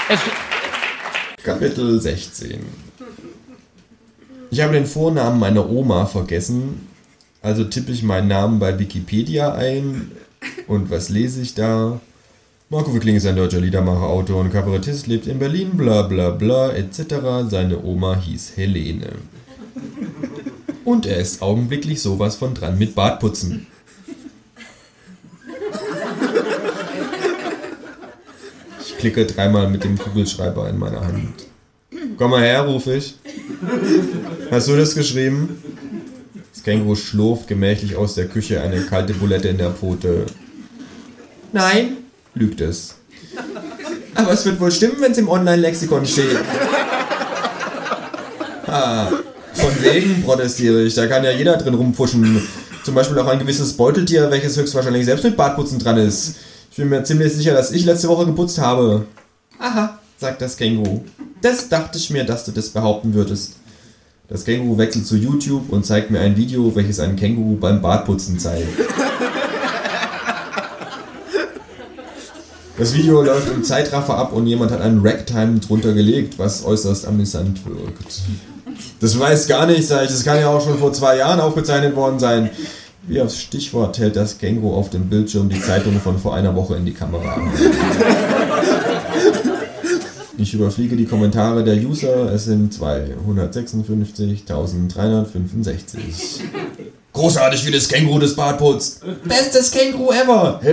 Kapitel 16. Ich habe den Vornamen meiner Oma vergessen, also tippe ich meinen Namen bei Wikipedia ein. Und was lese ich da? Marco Wickling ist ein deutscher Liedermacher, Autor und Kabarettist, lebt in Berlin, bla bla bla etc. Seine Oma hieß Helene. Und er ist augenblicklich sowas von dran mit Bartputzen. Ich klicke dreimal mit dem Kugelschreiber in meiner Hand. Komm mal her, rufe ich. Hast du das geschrieben? Das Känguru schlurft gemächlich aus der Küche, eine kalte Bulette in der Pfote. Nein, lügt es. Aber es wird wohl stimmen, wenn es im Online-Lexikon steht. Von wegen protestiere ich, da kann ja jeder drin rumpfuschen. Zum Beispiel auch ein gewisses Beuteltier, welches höchstwahrscheinlich selbst mit Bartputzen dran ist. Ich bin mir ziemlich sicher, dass ich letzte Woche geputzt habe. Aha, sagt das Känguru. Das dachte ich mir, dass du das behaupten würdest. Das Känguru wechselt zu YouTube und zeigt mir ein Video, welches ein Känguru beim Bartputzen zeigt. Das Video läuft im Zeitraffer ab und jemand hat einen Ragtime drunter gelegt, was äußerst amüsant wirkt. Das weiß gar nicht, sag ich, das kann ja auch schon vor 2 Jahren aufgezeichnet worden sein. Wie aufs Stichwort hält das Känguru auf dem Bildschirm die Zeitung von vor einer Woche in die Kamera. Ich überfliege die Kommentare der User, es sind 256.365. Großartig, wie das Känguru das Bad putzt. Bestes Känguru ever.